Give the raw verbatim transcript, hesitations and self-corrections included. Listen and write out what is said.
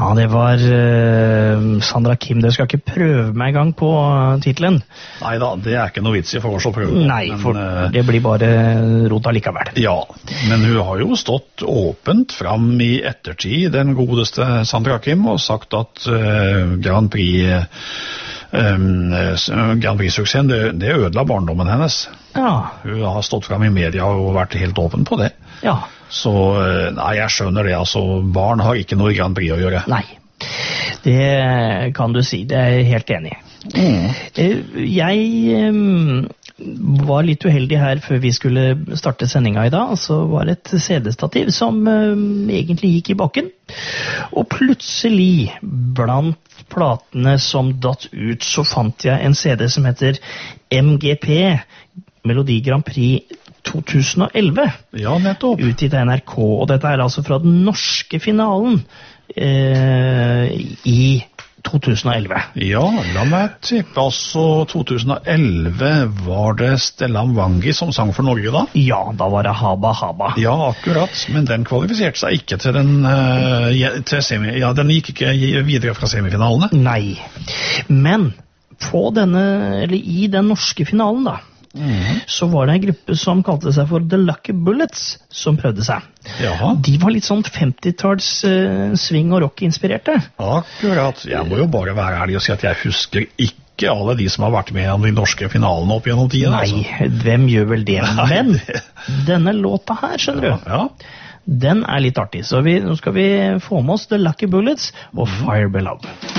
Ja, det var uh, Sandra Kim. Dere skal ikke prøve meg en gang på uh, titlen. Neida, det er ikke noe vits i for oss å prøve. Nei, for men, uh, det blir bare rota likevel. Ja, men hun har jo stått åpent fram i ettertid, den godeste Sandra Kim, og sagt at uh, Grand Prix Um, Grand Prix-suksessen, det, det ødela barndommen hennes. Ja. Hun har stått frem i media og vært helt åpen på det. Ja. Så nei, jeg skjønner det, altså barn har ikke noe i Grand Prix å gjøre. Nei, det kan du si, det er jeg helt enig i. Mm. Jeg um, var litt uheldig her før vi skulle starte sendinga i dag. Så var det et C D-stativ som um, egentlig gikk i bakken. Og plutselig, blant platene som datt ut, så fant jeg en C D som heter M G P, Melodi Grand Prix to tusen og elleve. Ja, nettopp. Utgitt av N R K, og dette er altså fra den norske finalen eh, i to tusen og elleve. Ja, la meg tippe, altså to tusen og elleve var det Stellan Wangi som sang for Norge da? Ja, da var det Haba Haba. Ja, akkurat, men den kvalifiserte seg ikke til den, uh, til semi, ja, den gikk ikke videre fra semifinalene. Nei, men på denne, eller i den norske finalen da, Mm-hmm. så var det en gruppe som kalte seg for The Lucky Bullets som prøvde seg. Jaha. De var litt sånn femtitalls uh, swing og rock inspirerte. Akkurat. Jeg må jo bare være ærlig og si at jeg husker ikke alle de som har vært med i de norske finalene opp gjennom tiden. Nei, altså. Hvem gjør vel det? Men denne låta her, skjønner ja, du, ja. den er litt artig. Så vi, nå skal vi få med oss The Lucky Bullets og Fire Below.